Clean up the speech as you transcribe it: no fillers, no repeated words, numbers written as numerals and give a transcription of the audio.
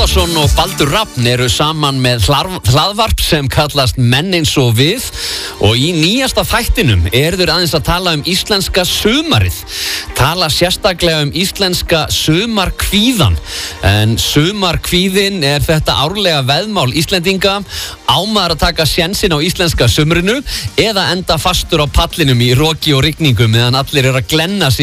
Böðvarsson og Baldur Rafn eru saman með hlaðvarp sem kallast Menn eins og við og í nýjasta þættinum eru þeir aðeins að tala um íslenska sumarið. Tala sérstaklega um íslenska sumarkvíðan. En sumarkvíðin er þetta árlega veðmál Íslendinga. Á maður að taka sénsinn á íslenska sumrinu eða enda fastur á pallinum í roki og rigningu meðan allir eru að glenna sig